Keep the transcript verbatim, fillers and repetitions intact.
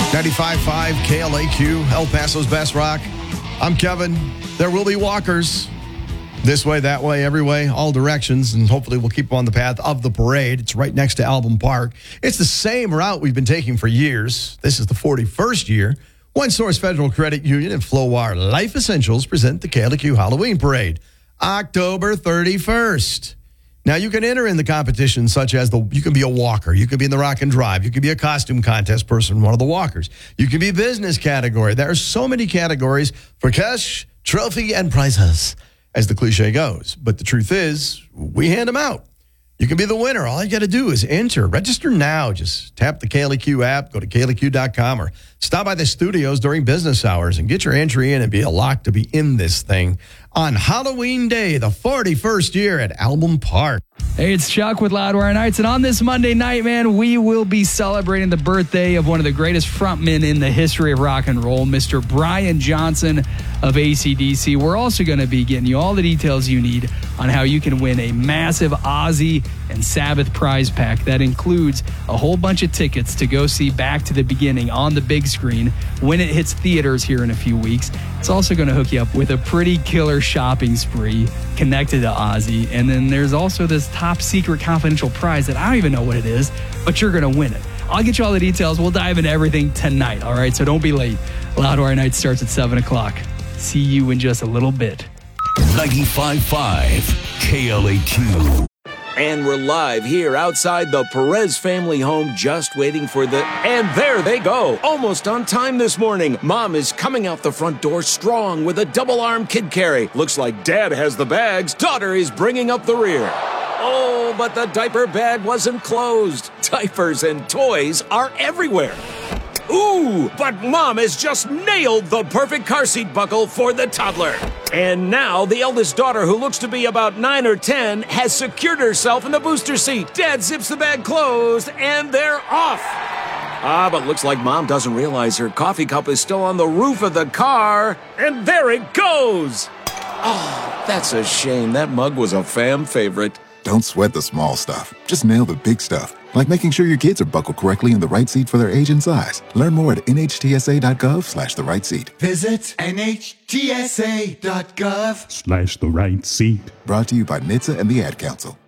ninety-five point five K L A Q, El Paso's best rock. I'm Kevin. There will be walkers. This way, that way, every way, all directions, and hopefully we'll keep on the path of the parade. It's right next to Album Park. It's the same route we've been taking for years. This is the forty-first year. One Source Federal Credit Union and Flowar Life Essentials present the K L A Q Halloween Parade, October thirty-first. Now, you can enter in the competition such as the you can be a walker. You could be in the rock and drive. You could be a costume contest person, one of the walkers. You can be business category. There are so many categories for cash, trophy, and prizes, as the cliche goes. But the truth is, we hand them out. You can be the winner. All you got to do is enter. Register now. Just tap the K L A Q app, go to K L A Q dot com, or stop by the studios during business hours and get your entry in and be a lock to be in this thing on Halloween Day, the forty-first year at Album Park. Hey, it's Chuck with Loudwire Nights, and on this Monday night, man, we will be celebrating the birthday of one of the greatest frontmen in the history of rock and roll, Mister Brian Johnson of A C D C. We're also going to be getting you all the details you need on how you can win a massive Ozzy and Sabbath prize pack that includes a whole bunch of tickets to go see Back to the Beginning on the big screen when it hits theaters here in a few weeks. It's also going to hook you up with a pretty killer shopping spree connected to Ozzy. And then there's also this top secret confidential prize that I don't even know what it is, but you're going to win it. I'll get you all the details. We'll dive into everything tonight, all right? So don't be late. Loudwire Night starts at seven o'clock. See you in just a little bit. ninety-five point five K L A Q. And we're live here outside the Perez family home, just waiting for the... And there they go, almost on time this morning. Mom is coming out the front door strong with a double-arm kid carry. Looks like Dad has the bags. Daughter is bringing up the rear. Oh, but the diaper bag wasn't closed. Diapers and toys are everywhere. Ooh, but Mom has just nailed the perfect car seat buckle for the toddler. And now the eldest daughter, who looks to be about nine or ten, has secured herself in the booster seat. Dad zips the bag closed, and they're off. Ah, but looks like Mom doesn't realize her coffee cup is still on the roof of the car. And there it goes. Oh, that's a shame. That mug was a fam favorite. Don't sweat the small stuff. Just nail the big stuff. Like making sure your kids are buckled correctly in the right seat for their age and size. Learn more at N H T S A dot gov slash the right seat. Visit N H T S A dot gov slash the right seat. Brought to you by N H T S A and the Ad Council.